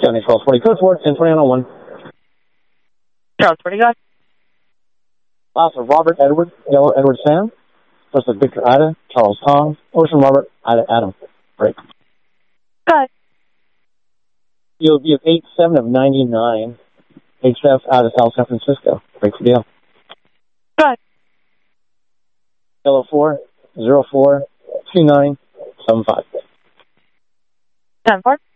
County 1240, code 4, 102901. Charles, where do you go? Alpha Robert Edward, Yellow Edward Sam, First Victor Ida, Charles Tom, Ocean Robert, Ida Adam. Break. Good. EOV of 87 of 99. HF out of South San Francisco. Break for deal. Good. Yellow 4, 04, 2975. 10-4.